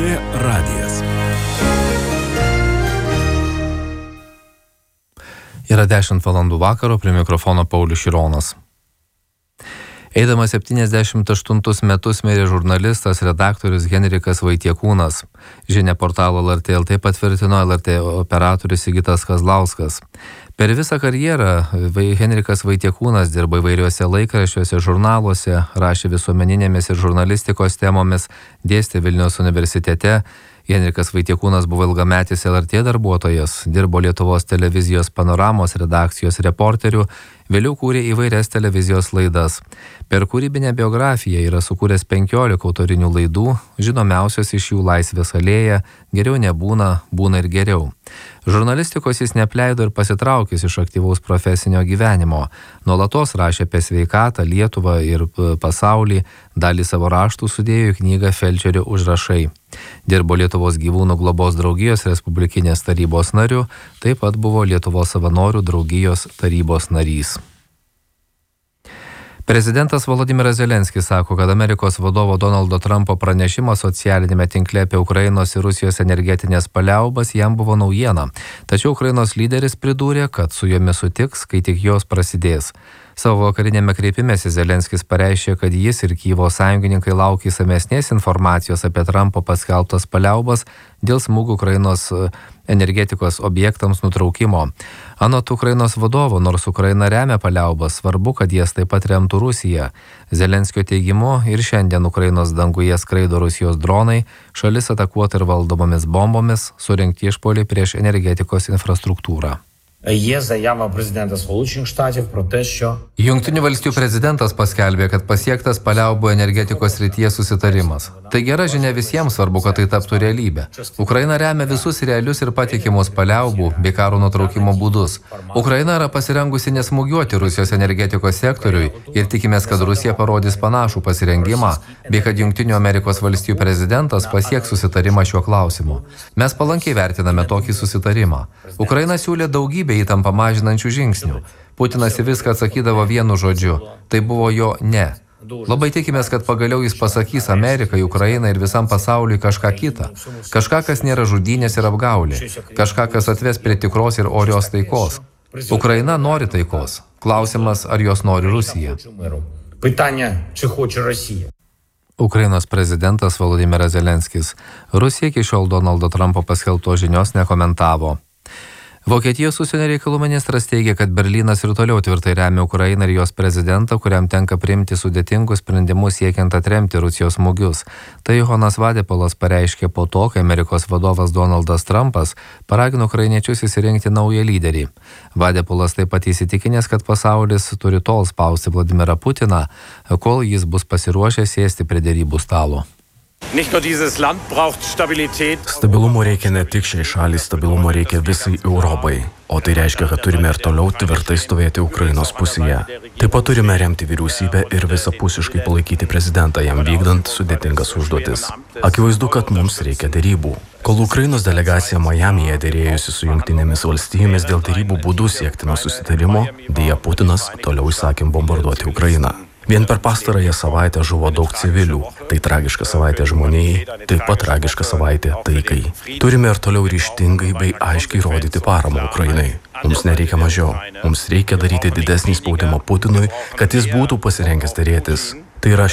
radijas. Yra 10 valandų vakaro, prie mikrofono Paulius Šironas. Eidamas 78 metus mirė žurnalistas, redaktorius Henrikas Vaitiekūnas. Žinia portalo LRT LT patvirtino LRT operatorius Sigitas Kazlauskas. Per visą karjerą Henrikas Vaitiekūnas dirbo įvairiuose laikraščiuose, žurnaluose, rašė visuomeninėmis ir žurnalistikos temomis, dėstė Vilniaus universitete. Henrikas Vaitiekūnas buvo ilgametis LRT darbuotojas, dirbo Lietuvos televizijos panoramos redakcijos reporteriu, vėliau kūrė įvairias televizijos laidas. Per kūrybinę biografiją yra sukūręs 15 autorinių laidų, žinomiausios iš jų Laisvės alėja, Geriau nebūna, būna ir geriau. Žurnalistikos jis neapleido ir pasitraukęs iš aktyvaus profesinio gyvenimo. Nuolatos rašė apie sveikatą, Lietuvą ir pasaulį, dalį savo raštų sudėjo į knygą Felčerio užrašai. Dirbo Lietuvos gyvūnų globos draugijos Respublikinės tarybos nariu, taip pat buvo Lietuvos savanorių draugijos tarybos narys. Prezidentas Volodymyras Zelenskis sako, kad Amerikos vadovo Donaldo Trumpo pranešimas socialinėme tinkle apie Ukrainos ir Rusijos energetinės paliaubas jam buvo naujiena. Tačiau Ukrainos lyderis pridūrė, kad su jomis sutiks, kai tik jos prasidės. Savo vakarinėme kreipimėsi Zelenskis pareiškė, kad jis ir Kyjivo sąjungininkai laukia išsamesnės informacijos apie Trumpo paskelbtas paliaubas dėl smūgių Ukrainos energetikos objektams nutraukimo. Anot Ukrainos vadovo, nors Ukraina remia paliaubas, svarbu, kad jas taip pat remtų Rusija. Zelenskio teigimu, ir šiandien Ukrainos danguje skraido Rusijos dronai, šalis atakuota ir valdomomis bombomis, surengti išpuoliai prieš energetikos infrastruktūrą. Є заява президента Сполучених Штатів про те, що Jungtinių valstijų prezidentas paskelbė, kad pasiektas paliaubų energetikos srityje susitarimas. Tai gera žinia visiems, svarbu, kad tai taptų realybė. Ukraina remia visus realius ir patikimus paliaubų bei karo nutraukimo būdus. Ukraina yra pasirengusi nesmūgiuoti Rusijos energetikos sektoriui ir tikimės, kad Rusija parodys panašų pasirengimą, bei kad Jungtinių Amerikos valstijų prezidentas pasieks susitarimą šiuo klausimu. Mes palankiai vertiname tokį susitarimą. Ukraina siūlė daugybę įtampą mažinančių žingsnių. Putinas į viską atsakydavo vienu žodžiu. Tai buvo jo ne. Labai tikimės, kad pagaliau jis pasakys Amerikai, Ukrainai ir visam pasauliui kažką kitą. Kažką, kas nėra žudynės ir apgaulė. Kažką, kas atves prie tikros ir orios taikos. Ukraina nori taikos. Klausimas, ar jos nori Rusija. питання, чи хоче Росія. Ukrainos prezidentas Volodymyras Zelenskis. Rusija iki šiol Donaldo Trumpo paskelbtos žinios nekomentavo. Vokietijos užsienio reikalų ministras teigia, kad Berlynas ir toliau tvirtai remia Ukrainą ir jos prezidentą, kuriam tenka priimti sudėtingus sprendimus siekiant atremti Rusijos smūgius. Tai Jonas Vadepolas pareiškė po to, kai Amerikos vadovas Donaldas Trumpas paragino ukrainiečius įsirinkti naują lyderį. Vadepolas taip pat įsitikinęs, kad pasaulis turi tol spausti Vladimirą Putiną, kol jis bus pasiruošęs sėsti prie derybų stalo. Stabilumo reikia ne tik šiai šaliai, stabilumo reikia visai Europai. O tai reiškia, kad turime ir toliau tvirtai stovėti Ukrainos pusėje. Taip pat turime remti vyriausybę ir visapusiškai palaikyti prezidentą, jam vykdant sudėtingas užduotis. Akivaizdu, kad mums reikia derybų. Kol Ukrainos delegacija Majamyje derėjosi su Jungtinėmis valstijomis dėl derybų būdų siektino susitarimo, dėja Putinas toliau įsakė bombarduoti Ukrainą. Vien per pastarąją savaitę žuvo daug civilių. Tai tragiška savaitė žmonijai, taip pat tragiška savaitė taikai. Turime ir toliau ryžtingai bei aiškiai rodyti paramą Ukrainai. Mums nereikia mažiau. Mums reikia daryti didesnį spaudimą Putinui, kad jis būtų pasirengęs derėtis. Tai yra